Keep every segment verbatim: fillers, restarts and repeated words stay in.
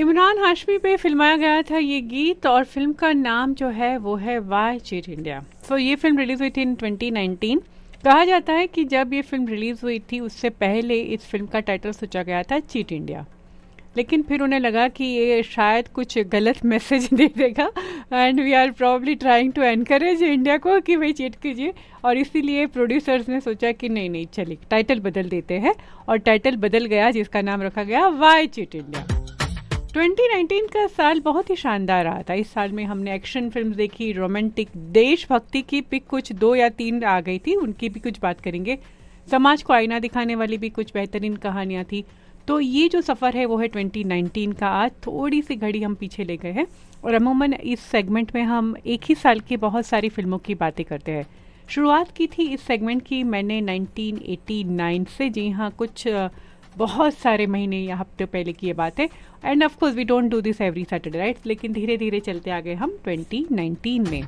इमरान हाशमी पे फिल्माया गया था ये गीत और फिल्म का नाम जो है वो है वाई चीट इंडिया। तो ये फिल्म रिलीज हुई थी इन ट्वेंटी नाइनटीन। कहा जाता है कि जब ये फिल्म रिलीज हुई थी उससे पहले इस फिल्म का टाइटल सोचा गया था चीट इंडिया, लेकिन फिर उन्हें लगा कि ये शायद कुछ गलत मैसेज दे देगा and we are probably trying to encourage India को कि भाई चीट कीजिए, और इसीलिए प्रोड्यूसर्स ने सोचा कि नहीं नहीं चलिए टाइटल बदल देते हैं, और टाइटल बदल गया जिसका नाम रखा गया Y cheat India. Twenty nineteen का साल बहुत ही शानदार रहा था। इस साल में हमने एक्शन फिल्म देखी, रोमांटिक, देशभक्ति की पिक कुछ दो या तीन आ गई थी, उनकी भी कुछ बात करेंगे। समाज को आईना दिखाने वाली भी कुछ बेहतरीन कहानियां थी। तो ये जो सफ़र है वो है ट्वेंटी नाइनटीन का। आज थोड़ी सी घड़ी हम पीछे ले गए हैं और अमूमन इस सेगमेंट में हम एक ही साल की बहुत सारी फिल्मों की बातें करते हैं। शुरुआत की थी इस सेगमेंट की मैंने नाइनटीन एटी नाइन से। जी हाँ, कुछ बहुत सारे महीने या हफ्ते पहले की ये बात है। End of course we don't do this every Saturday right, लेकिन धीरे धीरे चलते आ गए हम ट्वेंटी नाइनटीन में।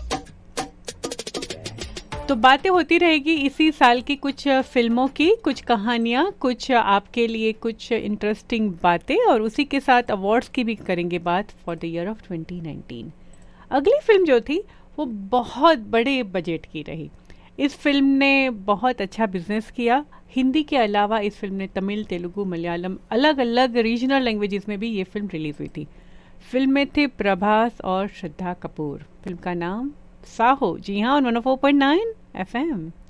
तो बातें होती रहेगी इसी साल की कुछ फिल्मों की, कुछ कहानियाँ, कुछ आपके लिए कुछ इंटरेस्टिंग बातें, और उसी के साथ अवार्ड्स की भी करेंगे बात for the year of twenty nineteen. अगली फिल्म जो थी वो बहुत बड़े बजट की रही। इस फिल्म ने बहुत अच्छा बिजनेस किया। हिंदी के अलावा इस फिल्म ने तमिल, तेलुगु, मलयालम, अलग अलग रीजनल लैंग्वेजेस में भी ये फिल्म रिलीज हुई थी। फिल्म में थे प्रभास और श्रद्धा कपूर। फिल्म का नाम साहो। जी हाँ, on one O four point nine F M.